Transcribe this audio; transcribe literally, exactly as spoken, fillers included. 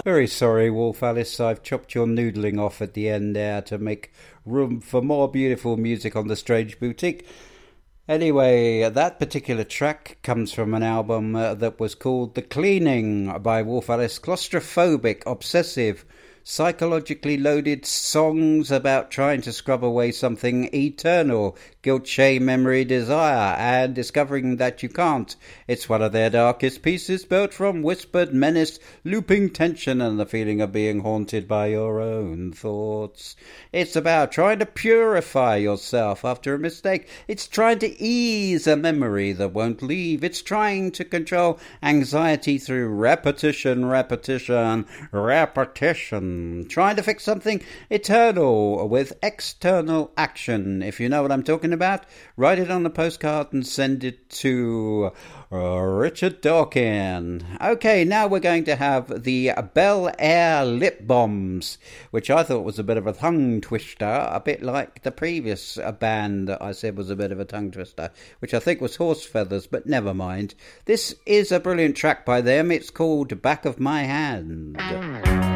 Very sorry, Wolf Alice, I've chopped your noodling off at the end there to make room for more beautiful music on the Strange Boutique. Anyway, that particular track comes from an album uh, that was called The Cleaning by Wolf Alice. Claustrophobic, obsessive, psychologically loaded songs about trying to scrub away something eternal, guilt, shame, memory, desire, and discovering that you can't. It's one of their darkest pieces, built from whispered menace, looping tension, and the feeling of being haunted by your own thoughts. It's about trying to purify yourself after a mistake. It's trying to ease a memory that won't leave. It's trying to control anxiety through repetition, repetition, repetition. Trying to fix something eternal with external action. If you know what I'm talking about, write it on the postcard and send it to uh, Richard Dawkins. Okay, now we're going to have the Bel Air Lip Bombs, which I thought was a bit of a tongue twister, a bit like the previous uh, band that I said was a bit of a tongue twister, which I think was Horse Feathers, but never mind. This is a brilliant track by them. It's called Back of My Hand.